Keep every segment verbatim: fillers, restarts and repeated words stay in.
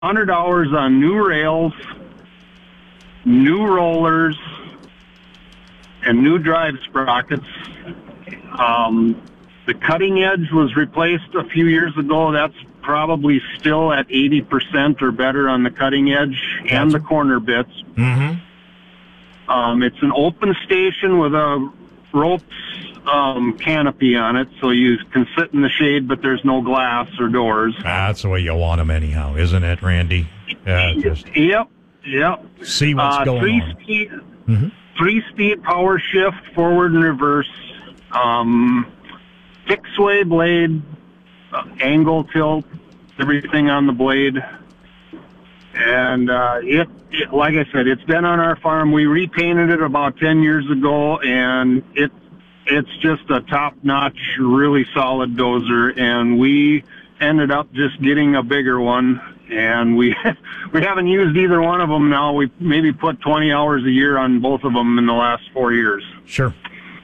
one hundred hours on new rails, new rollers, and new drive sprockets. Um, the cutting edge was replaced a few years ago. That's probably still at eighty percent or better on the cutting edge gotcha. And the corner bits. Mm-hmm. Um, it's an open station with a ropes um, canopy on it, so you can sit in the shade, but there's no glass or doors. That's the way you want them anyhow, isn't it, Randy? Yeah, just yep, yep. See what's uh, going three on. Speed, mm-hmm. Three-speed power shift, forward and reverse. Um, fixed-way blade, uh, angle tilt, everything on the blade. And uh, it, it, like I said, it's been on our farm. We repainted it about ten years ago, and it it's just a top-notch, really solid dozer. And we ended up just getting a bigger one, and we we haven't used either one of them now. We maybe put twenty hours a year on both of them in the last four years. Sure.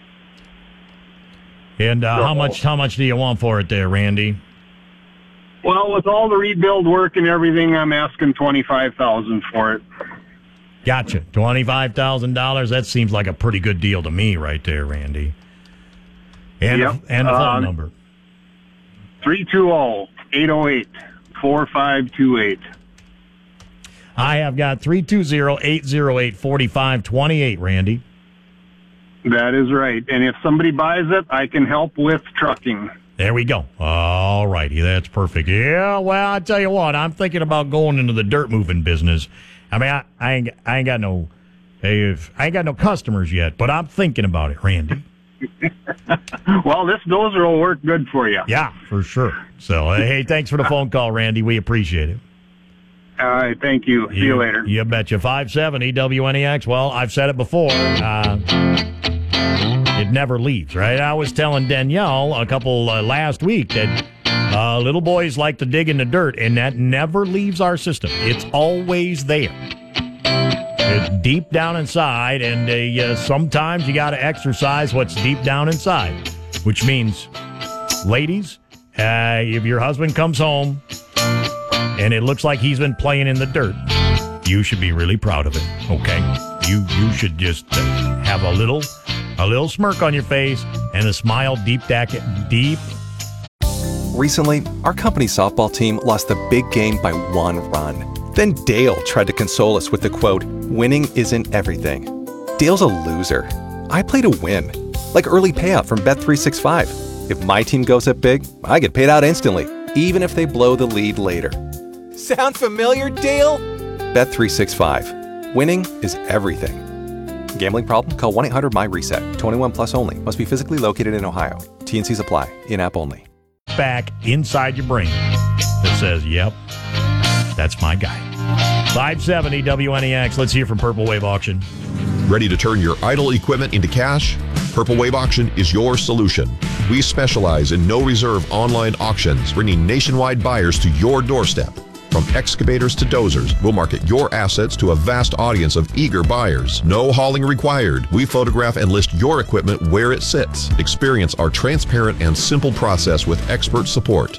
And uh, so, how much how much do you want for it there, Randy? Well, with all the rebuild work and everything, I'm asking twenty-five thousand dollars for it. Gotcha. twenty-five thousand dollars. That seems like a pretty good deal to me right there, Randy. And, yep. a, and a phone uh, number. three two zero, eight zero eight, four five two eight. I have got three two zero, eight zero eight, four five two eight, Randy. That is right. And if somebody buys it, I can help with trucking. There we go. All righty. That's perfect. Yeah, well, I tell you what, I'm thinking about going into the dirt moving business. I mean, I, I, ain't, I ain't got no if, I ain't got no customers yet, but I'm thinking about it, Randy. Well, this dozer will work good for you. Yeah, for sure. So, hey, thanks for the phone call, Randy. We appreciate it. All right, thank you. See you, you later. You betcha. five seventy W N E X. Well, I've said it before. Uh, it never leaves, right? I was telling Danielle a couple uh, last week that uh, little boys like to dig in the dirt, and that never leaves our system. It's always there. It's deep down inside, and uh, uh, sometimes you got to exercise what's deep down inside, which means, ladies, uh, if your husband comes home and it looks like he's been playing in the dirt, you should be really proud of it, okay? You you should just uh, have a little a little smirk on your face and a smile deep back, deep. Recently, our company softball team lost the big game by one run. Then Dale tried to console us with the quote, "Winning isn't everything." Dale's a loser. I play to win, like early payout from Bet three sixty-five. If my team goes up big, I get paid out instantly, even if they blow the lead later. Sound familiar, Dale? Bet three sixty-five. Winning is everything. Gambling problem? Call one eight hundred M Y reset. twenty-one plus only. Must be physically located in Ohio. T and Cs apply. In-app only. Back inside your brain that says, yep, that's my guy. five seventy W N E X. Let's hear from Purple Wave Auction. Ready to turn your idle equipment into cash? Purple Wave Auction is your solution. We specialize in no-reserve online auctions, bringing nationwide buyers to your doorstep. From excavators to dozers, we'll market your assets to a vast audience of eager buyers. No hauling required. We photograph and list your equipment where it sits. Experience our transparent and simple process with expert support.